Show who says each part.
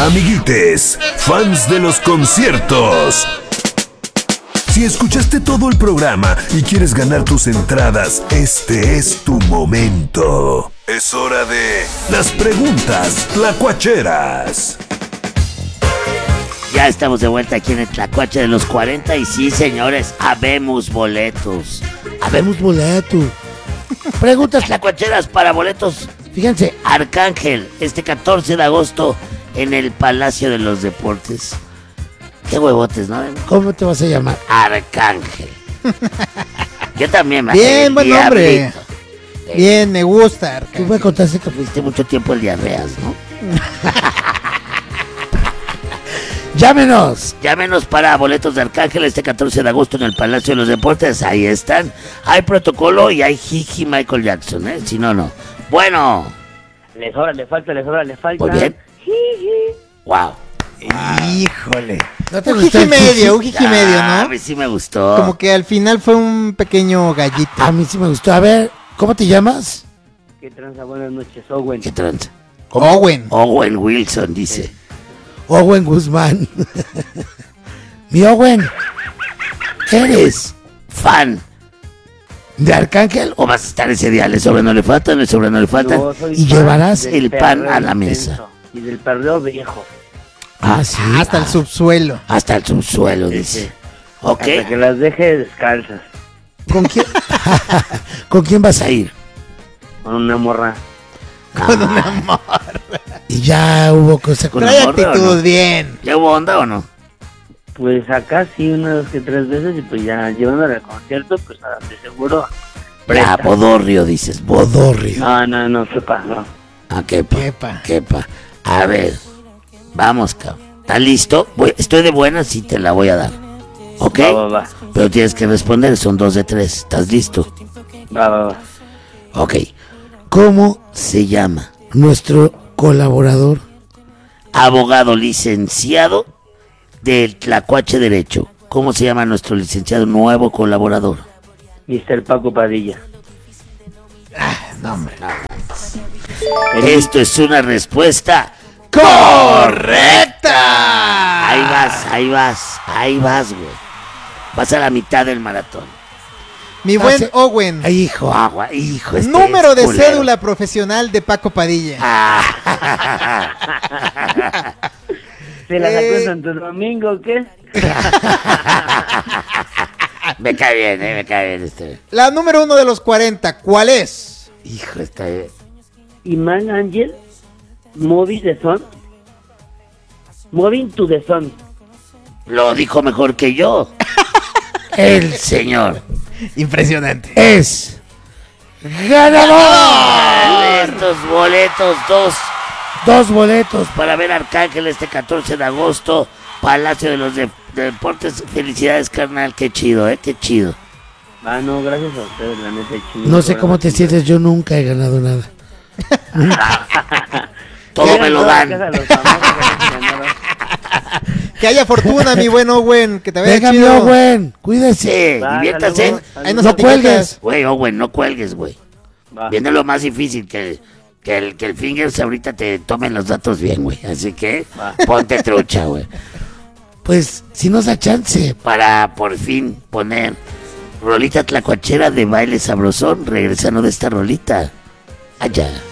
Speaker 1: Amiguites, fans de los conciertos. Si escuchaste todo el programa y quieres ganar tus entradas, este es tu momento. Es hora de las preguntas tlacuacheras.
Speaker 2: Ya estamos de vuelta aquí en el Tlacuache de los 40 y sí, señores, habemos boletos. Habemos boletos. Preguntas tlacuacheras para boletos. Fíjense, Arcángel, este 14 de agosto en el Palacio de los Deportes. Qué huevotes, ¿no? ¿Cómo te vas a llamar? Arcángel. Yo también me
Speaker 3: Bien, buen nombre. Bien, me gusta,
Speaker 2: Arcángel. Tú me contaste que fuiste mucho tiempo en diarreas, ¿no? Llámenos para boletos de Arcángel este 14 de agosto en el Palacio de los Deportes. Ahí están. Hay protocolo y hay jiji Michael Jackson, ¿eh? Si no, no. Bueno.
Speaker 4: Le falta.
Speaker 2: Muy bien. Wow.
Speaker 3: Híjole. ¿No te un jiji medio, ¿no?
Speaker 2: A mí sí me gustó.
Speaker 3: Como que al final fue un pequeño gallito.
Speaker 2: A mí sí me gustó. A ver, ¿cómo te llamas?
Speaker 4: ¿Qué tranza? Buenas noches, Owen.
Speaker 2: ¿Qué tranza?
Speaker 3: Owen
Speaker 2: Wilson, dice. Owen Guzmán. Mi Owen, ¿eres fan de Arcángel o vas a estar ese día? Le sobra, no le falta. Y llevarás el pan a la mesa.
Speaker 4: Y del perreo viejo.
Speaker 2: Ah, sí.
Speaker 3: Hasta el subsuelo.
Speaker 2: Hasta el subsuelo, dice.
Speaker 4: Sí.
Speaker 2: Ok.
Speaker 4: Hasta que las deje descalzas.
Speaker 3: ¿Con quién?
Speaker 2: ¿Con quién vas a ir?
Speaker 4: Con una morra.
Speaker 3: Con una morra.
Speaker 2: ¿Y ya hubo cosa con la morra?
Speaker 3: Trae actitud, no? Bien.
Speaker 2: ¿Ya hubo onda o no?
Speaker 4: Pues acá sí, 1, 2 que 3 veces. Y pues ya llevándola al concierto, pues de seguro.
Speaker 2: Ya, bodorrio, dices. Bodorrio.
Speaker 4: No, quepa, no.
Speaker 2: Ah, quepa. A ver. Vamos, cabrón. ¿Estás listo? Estoy de buenas y te la voy a dar. ¿Ok?
Speaker 4: Va.
Speaker 2: Pero tienes que responder, son 2 de 3. ¿Estás listo?
Speaker 4: Va.
Speaker 2: Ok. ¿Cómo se llama nuestro colaborador, abogado licenciado del Tlacuache Derecho? ¿Cómo se llama nuestro licenciado nuevo colaborador?
Speaker 4: Mr. Paco Padilla.
Speaker 3: No, hombre.
Speaker 2: Esto es una respuesta correcta. Ahí vas, güey. Vas a la mitad del maratón.
Speaker 3: Mi buen Owen.
Speaker 2: Hijo.
Speaker 3: Número de cédula profesional de Paco Padilla.
Speaker 4: ¿Se la sacó en Santo Domingo o qué?
Speaker 2: Me cae bien este.
Speaker 3: La número 1 de los 40, ¿cuál es?
Speaker 2: Hijo, está bien.
Speaker 4: Iman Ángel, Moving to the Sun.
Speaker 2: Lo dijo mejor que yo. El señor.
Speaker 3: Impresionante.
Speaker 2: Es ganador. Estos boletos, dos boletos para ver a Arcángel este 14 de agosto, Palacio de los Deportes. Felicidades, carnal, qué chido, qué chido.
Speaker 4: No, gracias a ustedes, la neta, chido.
Speaker 2: No sé cómo te sientes, yo nunca he ganado nada. Todo me lo dan.
Speaker 3: Que haya fortuna, mi buen Owen, que te vaya chido.
Speaker 2: Venga, mi Owen, cuídese, diviértase.
Speaker 3: No cuelgues.
Speaker 2: Güey, Owen, no cuelgues, güey. Viene lo más difícil, que el Fingers ahorita te tomen los datos bien, güey. Así que ponte trucha, güey. Pues, si nos da chance para por fin poner rolita tlacuachera de baile sabrosón, regresando de esta rolita allá.